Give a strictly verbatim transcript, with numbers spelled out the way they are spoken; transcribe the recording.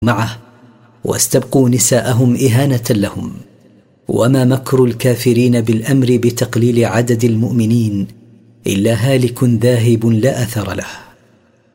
معه واستبقوا نساءهم إهانة لهم. وما مكر الكافرين بالأمر بتقليل عدد المؤمنين إلا هالك ذاهب لا أثر له.